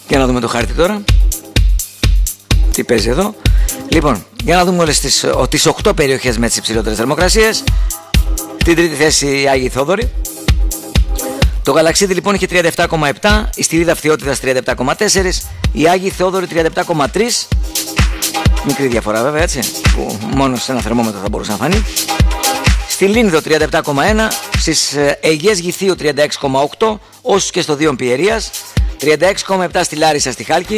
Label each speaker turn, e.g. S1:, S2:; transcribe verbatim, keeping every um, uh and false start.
S1: Για να δούμε το χάρτη τώρα. Τι παίζει εδώ. Λοιπόν, για να δούμε όλες τις, τις οκτώ περιοχές με τις υψηλότερες θερμοκρασίες. Στην τρίτη θέση η Άγιοι Θόδωροι. Το Γαλαξίδι λοιπόν είχε τριάντα επτά κόμμα επτά, η Στηρίδα Φθιώτιδας τριάντα επτά κόμμα τέσσερα, η Άγιοι Θεόδωροι τριάντα επτά κόμμα τρία. Μικρή διαφορά βέβαια, έτσι, που μόνο σε ένα θερμόμετρο θα μπορούσε να φανεί. Στη Λίνδο τριάντα επτά κόμμα ένα, στις Αιγαίες Γηθίου τριάντα έξι κόμμα οκτώ, όσους και στο Δίον Πιερίας, τριάντα έξι κόμμα επτά στη Λάρισα στη Χάλκη.